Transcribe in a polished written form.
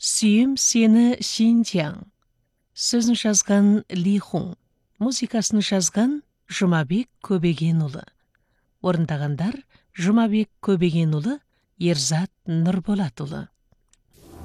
Сүйем сені Шинжяң. Сөзін жазған Ли Хун. Музыкасын жазған Жұмабек Көбегенұлы. Орындағандар Жұмабек Көбегенұлы, Ерзат Нұрболатұлы.